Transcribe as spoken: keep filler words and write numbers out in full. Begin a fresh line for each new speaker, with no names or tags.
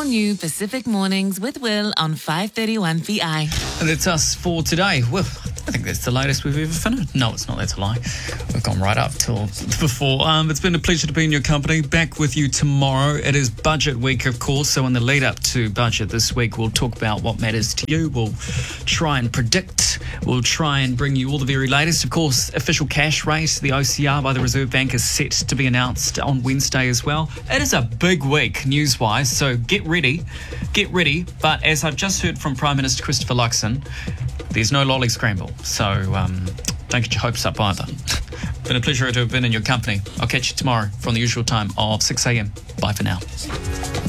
all-new Pacific Mornings with Will on five thirty-one P I.
And that's us for today. Well, I think that's the latest we've ever finished. No, it's not. That's a lie. We've gone right up till before. Um, it's been a pleasure to be in your company. Back with you tomorrow. It is budget week, of course. So in the lead up to budget this week, we'll talk about what matters to you. We'll try and predict. We'll try and bring you all the very latest. Of course, official cash rate, the O C R by the Reserve Bank, is set to be announced on Wednesday as well. It is a big week news-wise, so get ready. Get ready. But as I've just heard from Prime Minister Christopher Luxon, there's no lolly scramble, so um, don't get your hopes up either. Been a pleasure to have been in your company. I'll catch you tomorrow from the usual time of six a.m. Bye for now.